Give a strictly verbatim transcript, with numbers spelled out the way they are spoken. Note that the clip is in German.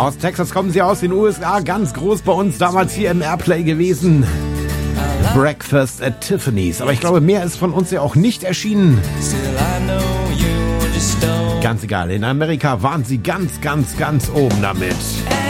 Aus Texas kommen sie, aus den U S A, ganz groß bei uns, damals hier im Airplay gewesen. Breakfast at Tiffany's. Aber ich glaube, mehr ist von uns ja auch nicht erschienen. Ganz egal, in Amerika waren sie ganz, ganz, ganz oben damit.